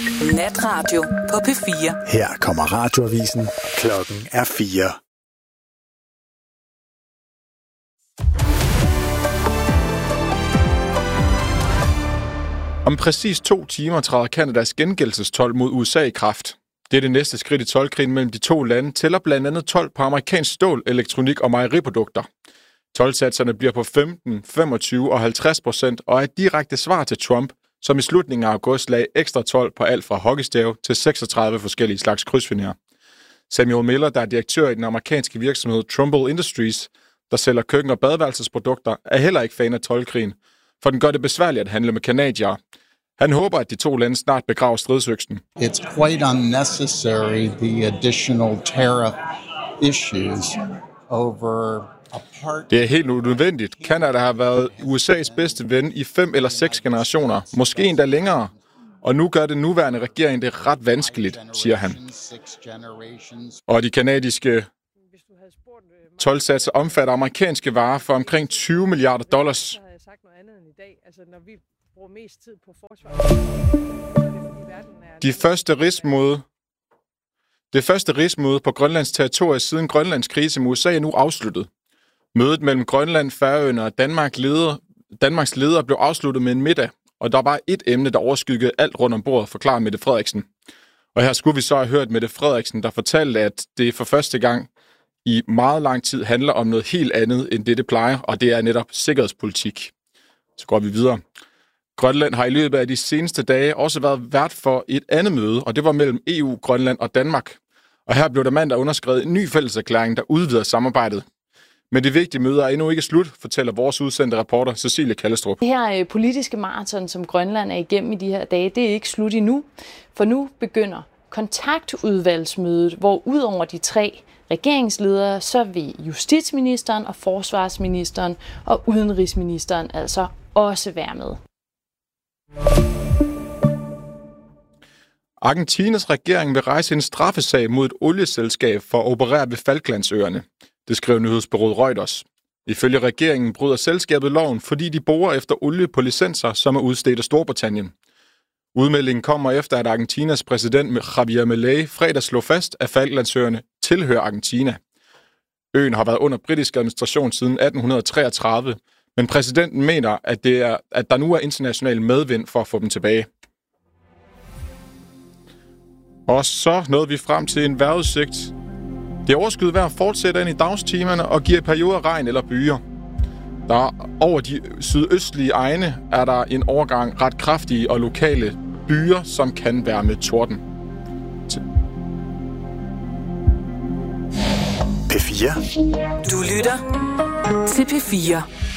Natradio på P4. Her kommer radioavisen. Klokken er 4. Om præcis 2 timer træder Canadas gengældelsestolv mod USA i kraft. Det er det næste skridt i toldkrigen mellem de to lande, tæller blandt andet told på amerikansk stål, elektronik og mejeriprodukter. Toldsatserne bliver på 15, 25 og 50% og er et direkte svar til Trump, som i slutningen af august lagde ekstra told på alt fra hockeystave til 36 forskellige slags krydsfiner. Samuel Miller, der er direktør i den amerikanske virksomhed Trumbull Industries, der sælger køkken- og badeværelsesprodukter, er heller ikke fan af toldkrigen, for den gør det besværligt at handle med canadiere. Han håber, at de to lande snart begraver stridsøksen. It's quite unnecessary, the additional tariff issues over a part. Det er helt unødvendigt. Canada har været USA's bedste ven i 5 eller 6 generationer, måske endda længere. Og nu gør den nuværende regering det ret vanskeligt, siger han. Og de kanadiske toldsatser omfatter amerikanske varer for omkring $20 milliarder. Det første rigsmøde på Grønlands territorie siden Grønlands krise med USA er nu afsluttet. Mødet mellem Grønland, Færøerne og Danmarks ledere blev afsluttet med en middag, og der var et emne, der overskyggede alt rundt om bordet, forklarer Mette Frederiksen. Og her skulle vi så have hørt Mette Frederiksen, der fortalte, at det for første gang i meget lang tid handler om noget helt andet, end det plejer, og det er netop sikkerhedspolitik. Så går vi videre. Grønland har i løbet af de seneste dage også været vært for et andet møde, og det var mellem EU, Grønland og Danmark. Og her blev der mandag underskrevet en ny fælleserklæring, der udvider samarbejdet. Men det vigtige møde er endnu ikke slut, fortæller vores udsendte reporter Cecilie Kallestrup. Det her politiske maraton, som Grønland er igennem i de her dage, det er ikke slut endnu. For nu begynder kontaktudvalgsmødet, hvor ud over de 3 regeringsledere, så vil justitsministeren og forsvarsministeren og udenrigsministeren altså også være med. Argentinas regering vil rejse en straffesag mod et olieselskab for at operere ved Falklandsøerne. Det skriver nyhedsbureauet Reuters. Ifølge regeringen bryder selskabet loven, fordi de borer efter olie på licenser, som er udstedt af Storbritannien. Udmeldingen kommer efter, at Argentinas præsident Javier Milei fredag slog fast, at Falklandsøerne tilhører Argentina. Øen har været under britisk administration siden 1833, men præsidenten mener, at der nu er international medvind for at få dem tilbage. Og så nåede vi frem til en vejrudsigt. Det overskyet vejr fortsætter ind i dagstimerne og giver perioder regn eller byer. Der over de sydøstlige egne er der en overgang ret kraftige og lokale byer, som kan være med torden. P4. Du lytter til P4.